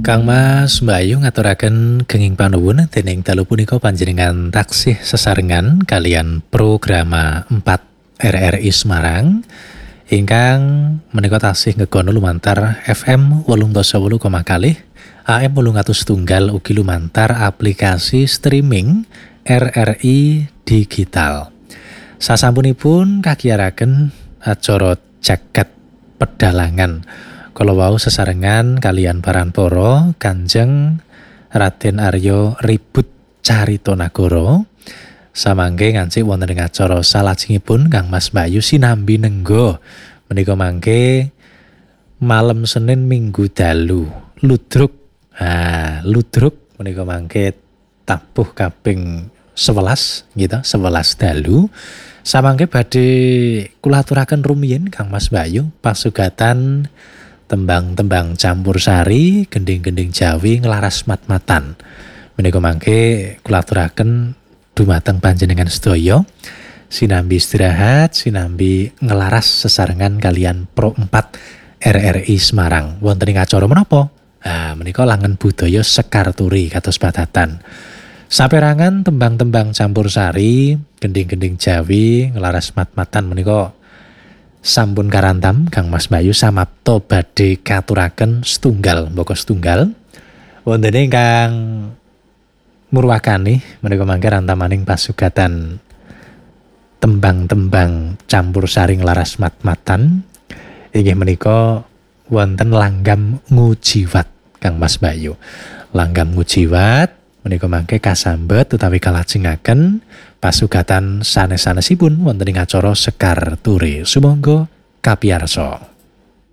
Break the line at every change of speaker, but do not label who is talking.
Kang Mas Bayu ngaturaken kenging panuwun dening dalu punika panjenengan taksih sesarengan kalian programa 4 RRI Semarang ingkang menika taksih ngegono lumantar FM 88,0 AM 801 ugi lumantar aplikasi streaming RRI Digital. Sasampunipun kagiaraken acara jagat pedalangan kalau wau sesarengan kalian Parantoro Kanjeng Raden Aryo Ribut Carito Nagara samangke ngancik wonten ing acara salajengipun Kang Mas Bayu sinambi nenggo menika mangke malam Senin Minggu dalu ludruk ludruk menika mangke tabuh kaping 11 gitu 11 dalu samangke badhe kula aturaken rumiyin Kang Mas Bayu pasugatan tembang-tembang campursari, gending-gending Jawi nglaras mat-matan. Menika mangke kula aturaken dumateng panjenengan sedaya sinambi istirahat, sinambi ngelaras sesarengan kalian Pro 4 RRI Semarang. Wonten ing acara menapa? Menika langen budaya Sekar Turi kados padatan. Saperangan tembang-tembang campursari, gending-gending Jawi ngelaras mat-matan menika sampun karantam Kang Mas Bayu samapta badhe katuraken setunggal mbaka setunggal wonten ingkang murwakani menika mangke rantamaning pasugatan tembang-tembang campursari nglaras mat-matan inggih menika wonten langgam ngujiwat Kang Mas Bayu. Langgam ngujiwat menika mangke kasambet utawi kalajengaken pasugatan sanes-sanesipun wonten ing acara Sekar Turi. Sumangga kapiyarsa.